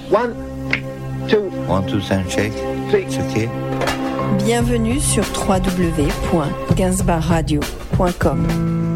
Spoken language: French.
One, two, sound check. three. It's okay. Bienvenue sur www.gainsbourgradio.com.